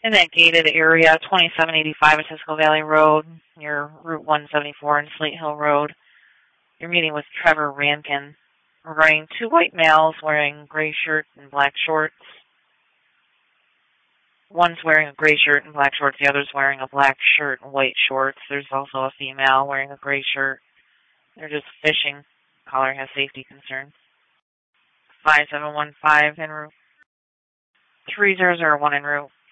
in that gated area, 2785 Cisco Valley Road, near Route 174 and Slate Hill Road. You're meeting with Trevor Rankin regarding two white males wearing gray shirts and black shorts. One's wearing a gray shirt and black shorts. The other's wearing a black shirt and white shorts. There's also a female wearing a gray shirt. They're just fishing. Caller has safety concerns. 5715 en route. 3001 en route.